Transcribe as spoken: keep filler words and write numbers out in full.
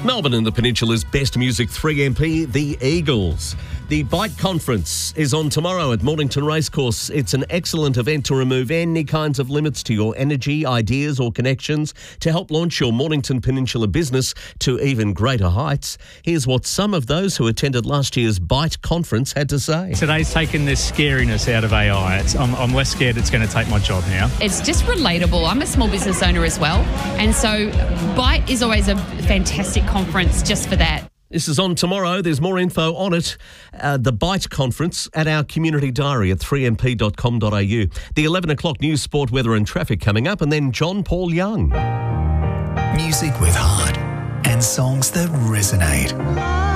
Melbourne and the Peninsula's best music three M P, the Eagles. The Bite Conference is on tomorrow at Mornington Racecourse. It's an excellent event to remove any kinds of limits to your energy, ideas or connections to help launch your Mornington Peninsula business to even greater heights. Here's what some of those who attended last year's Bite Conference had to say. Today's taken the scariness out of A I. It's, I'm, I'm less scared it's going to take my job now. It's just relatable. I'm a small business owner as well, and so Bite is always a fantastic conference just for that. This is on tomorrow. There's more info on it. Uh, the Bite Conference at our community diary at three m p dot com dot a u. The eleven o'clock news, sport, weather and traffic coming up, and then John Paul Young. Music with heart and songs that resonate.